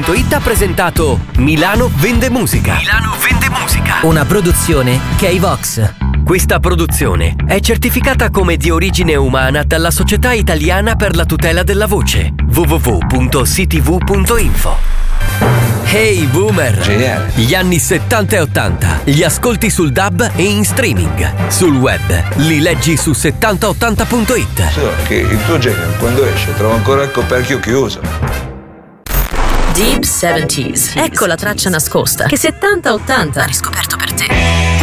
CTV.it ha presentato Milano Vende Musica. Milano Vende Musica. Una produzione K-Vox. Questa produzione è certificata come di origine umana dalla Società Italiana per la Tutela della Voce. www.ctv.info. Hey Boomer! Geniale! Gli anni 70 e 80 li ascolti sul DAB e in streaming. Sul web li leggi su 7080.it. So che il tuo genio quando esce trova ancora il coperchio chiuso. Deep 70s. Ecco la traccia nascosta che 70-80 ha riscoperto per te.